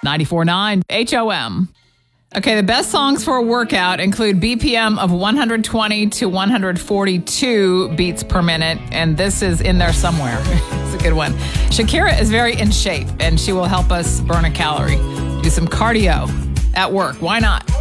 94.9 HOM. Okay, the best songs for a workout include BPM of 120 to 142 beats per minute, and this is in there somewhere. It's a good one. Shakira is very in shape, and she will help us burn a calorie. Do some cardio at work. Why not?